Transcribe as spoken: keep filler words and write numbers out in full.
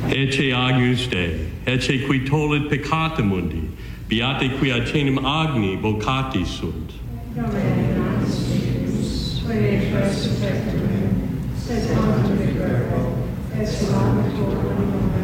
Ecce Agnus Dei, ecce qui tollit peccata mundi, beate qui ad cenem agni vocati sunt. Domine nos Deus, quae resurrectum, sed quantum verbo, et suavitur animum